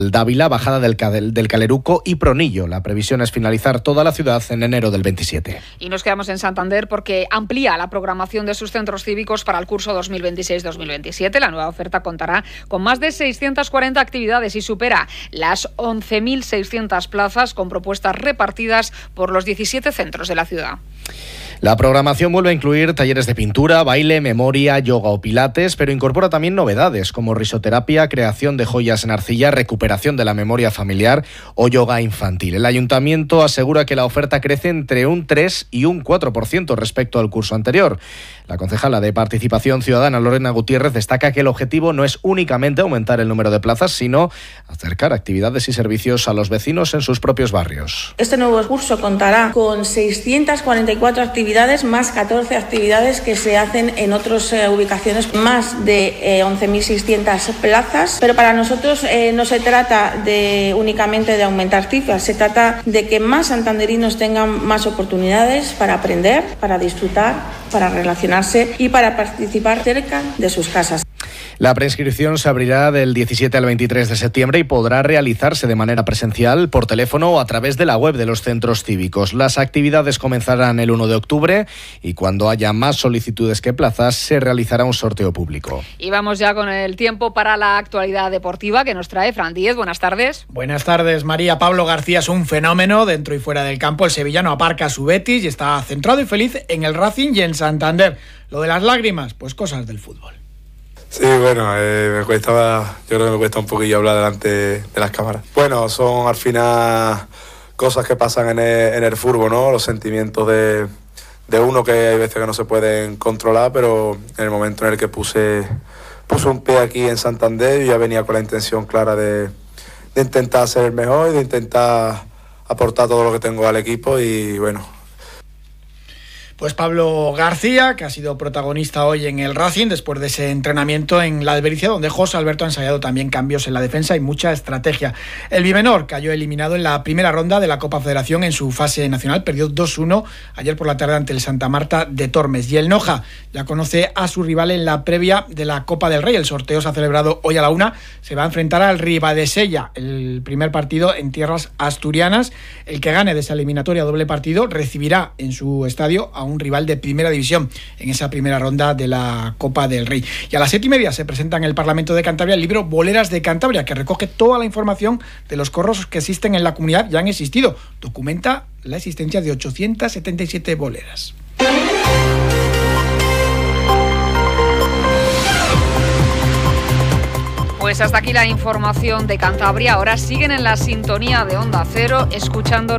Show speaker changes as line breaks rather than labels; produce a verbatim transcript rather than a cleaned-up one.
Dávila, Bajada del, del Caleruco y Pronillo. La previsión es finalizar toda la ciudad en enero del veintisiete.
Y nos quedamos en Santander porque amplía la programación de sus centros cívicos para el curso dos mil veintiséis dos mil veintisiete. La nueva oferta contará con más de seiscientas cuarenta actividades y supera las once mil seiscientas plazas con propuestas repartidas por los diecisiete centros de la ciudad.
La programación vuelve a incluir talleres de pintura, baile, memoria, yoga o pilates, pero incorpora también novedades como risoterapia, creación de joyas en arcilla, recuperación de la memoria familiar o yoga infantil. El ayuntamiento asegura que la oferta crece entre un tres y un cuatro por ciento respecto al curso anterior. La concejala de Participación Ciudadana, Lorena Gutiérrez, destaca que el objetivo no es únicamente aumentar el número de plazas, sino acercar actividades y servicios a los vecinos en sus propios barrios.
Este nuevo curso contará con seiscientas cuarenta y cuatro actividades más catorce actividades que se hacen en otras eh, ubicaciones, más de eh, once mil seiscientas plazas. Pero para nosotros eh, no se trata de únicamente de aumentar cifras, se trata de que más santanderinos tengan más oportunidades para aprender, para disfrutar, para relacionarse y para participar cerca de sus casas.
La preinscripción se abrirá del diecisiete al veintitrés de septiembre y podrá realizarse de manera presencial, por teléfono o a través de la web de los centros cívicos. Las actividades comenzarán el uno de octubre y cuando haya más solicitudes que plazas se realizará un sorteo público.
Y vamos ya con el tiempo para la actualidad deportiva que nos trae Fran Díez. Buenas tardes.
Buenas tardes, María. Pablo García es un fenómeno dentro y fuera del campo. El sevillano aparca su Betis y está centrado y feliz en el Racing y en Santander. Lo de las lágrimas, pues cosas del fútbol.
Sí, bueno, eh, me cuesta, yo creo que me cuesta un poquillo hablar delante de las cámaras. Bueno, son al final cosas que pasan en el, en el fútbol, ¿no? Los sentimientos de, de uno que hay veces que no se pueden controlar, pero en el momento en el que puse, puse un pie aquí en Santander, yo ya venía con la intención clara de, de intentar ser el mejor y de intentar aportar todo lo que tengo al equipo y bueno.
Pues Pablo García, que ha sido protagonista hoy en el Racing, después de ese entrenamiento en la Albericia, donde José Alberto ha ensayado también cambios en la defensa y mucha estrategia. El Bimenor cayó eliminado en la primera ronda de la Copa Federación en su fase nacional, perdió dos uno ayer por la tarde ante el Santa Marta de Tormes. Y el Noja ya conoce a su rival en la previa de la Copa del Rey. El sorteo se ha celebrado hoy a la una. Se va a enfrentar al Ribadesella, el primer partido en tierras asturianas. El que gane de esa eliminatoria doble partido recibirá en su estadio a un un rival de primera división en esa primera ronda de la Copa del Rey. Y a las siete y media se presenta en el Parlamento de Cantabria el libro Boleras de Cantabria, que recoge toda la información de los corros que existen en la comunidad y han existido. Documenta la existencia de ochocientas setenta y siete boleras.
Pues hasta aquí la información de Cantabria. Ahora siguen en la sintonía de Onda Cero, escuchando